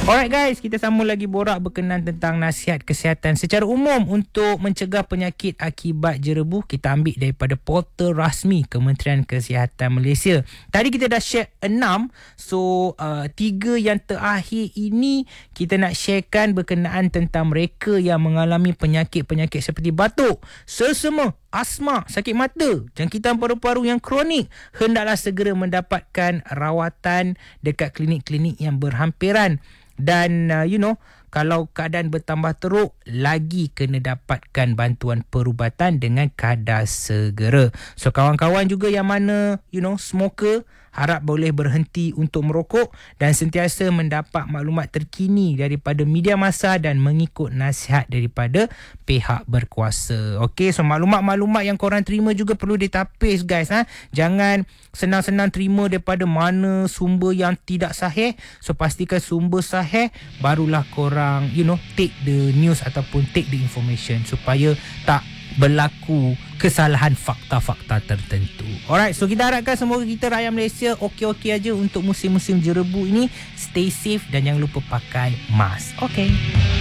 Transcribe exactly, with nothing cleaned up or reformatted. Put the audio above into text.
Alright guys, kita sambung lagi borak berkenaan tentang nasihat kesihatan secara umum untuk mencegah penyakit akibat jerebu. Kita ambil daripada portal rasmi Kementerian Kesihatan Malaysia. Tadi kita dah share enam. So, uh, tiga yang terakhir ini kita nak sharekan berkenaan tentang mereka yang mengalami penyakit-penyakit seperti batuk, selsema, asma, sakit mata, jangkitan paru-paru yang kronik. Hendaklah segera mendapatkan rawatan dekat klinik-klinik yang berhampiran. Dan uh, you know, kalau keadaan bertambah teruk, lagi kena dapatkan bantuan perubatan dengan kadar segera. So kawan-kawan juga yang mana you know smoker, harap boleh berhenti untuk merokok dan sentiasa mendapat maklumat terkini daripada media massa dan mengikut nasihat daripada pihak berkuasa. Okey, so maklumat-maklumat yang korang terima juga perlu ditapis guys. Ha? Jangan senang-senang terima daripada mana sumber yang tidak sahih. So pastikan sumber sahih, barulah korang you know take the news ataupun take the information supaya tak berlaku kesalahan fakta-fakta tertentu. Alright, so kita harapkan semoga kita rakyat Malaysia okey-okey aja untuk musim-musim jerebu ini. Stay safe dan jangan lupa pakai mask. Okay.